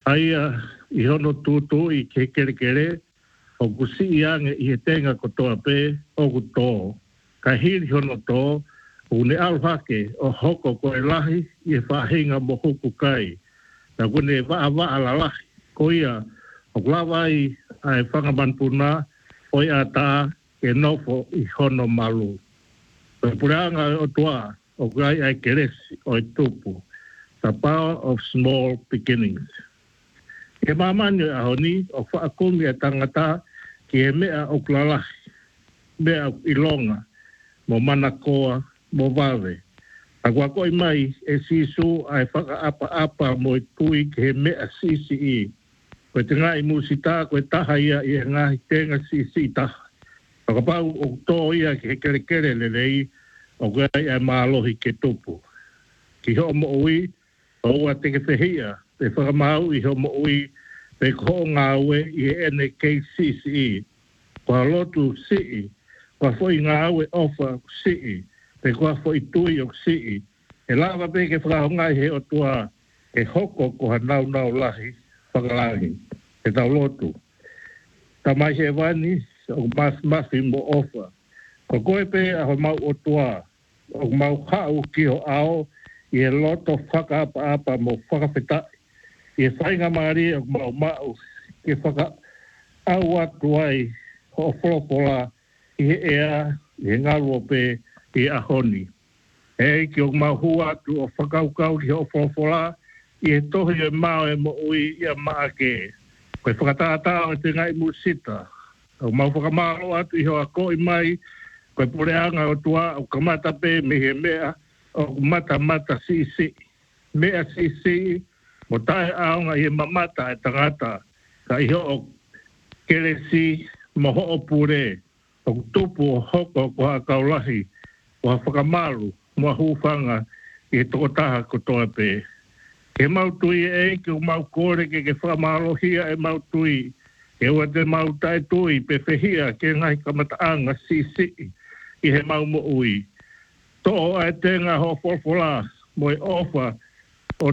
Aia I hono tūtū I ke kere o kusi iange I he tenga kotoa pe o kuto. Ka hiri hono tō une alhake o hoko koe lahi I he whahinga mo huku kai. Na kune waa la lahi ko ia o klawai ai whangamanpuna o ia tā ke nofo I hono malu. Pe pureanga o tua o kai ai keresi o I tupu. The power of small beginnings. Ke mamani a honi o whaakumi a tangata ki he mea o klalahi, mea ilonga, mo manakoa, mo wawe. A kua koi mai e sisu ai whakaapa mo I tui ki he mea sisi I. Koe te ngai musita, koe taha ia I ngahi tenga sisi I taha. Whakapau o tō ia ki he kere lelei o koe ai maalohi ke tupu. Ki ho mo ui, o ua te ke whehia, te whakamau I ho mo ui, pe ko ngā ue I ene kei sisi. Kua lotu sii, kua fwoi ngā ue ofa sii, pe kua fwoi tui o sii. E lava pe ke whakahongai he o tua, e hoko ko ha nau lahi, whakalahi, e tau lotu. Ta mai he wani, o mafi mo ofa. Ko koe pe a ho mau o tua, o mau hau ki ho ao, I e loto whakaapa mo whakawhetai. I e whainga maari o mau ke whaka au atu ai ho wholopola I he ea, I he ngalua pe I ahoni. E ki o mau hu atu o whakaukau ki ho wholopola I he tohi e mau e mo ui I a maake. Koe whakatātā o te ngai musita. O mau whakamalo atu I ho a koi mai, koe pureanga o tua o kamata pe me he mea, o mata sisi. Mea sisi, mo tae aonga I mamata e tangata, ka iho o keresi, mo ho o pure, o tupu o hoko ko ha kaulahi, o ha whakamalu, mo hufanga, I tokotaha kotoa pe. Ke mau tui e ki o mau kore ke whamalohia e mau tui, e ua te mau tae tui pe whehia ke ngai kamataanga sisi, I he mau mo ui. To'o ai tenga ho folfola mo e ofa o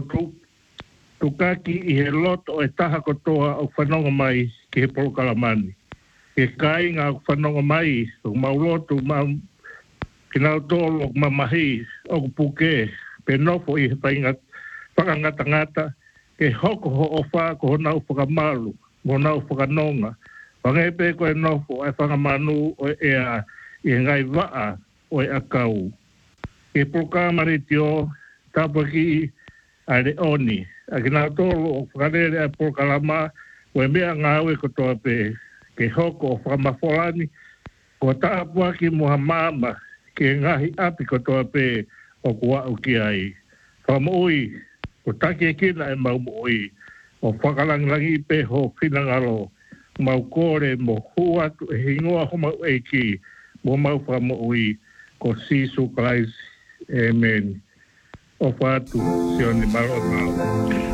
tukaki I he loto e taha kotoa o whanonga mai ki he polokalamani. Ke kainga o whanonga mai o mau loto mau kinau tolo mamahi o puke pe nofo I he whakangatangata ke hoko ho ofa ko ho nau whakamalu mo nau whakanonga. Wangepe ko e nofo ai whakamanu o ea I ngai waa o e akau. Ke prokamari tio tapaki a le oni. A kina tolo o whakarere a prokalama o e mea ngāwe kotoa pe ke hoko o whamafolani ko taapua ki moha mama ke ngahi api kotoa pe o kua uki ai. Whamui o take kina e mau moi o whakalangilangi pe ho whinangalo mau kore mo huatu e hingoa ho mau eiki mo mau whamui ko sisu Christ. Amen. O whātu, sione maro.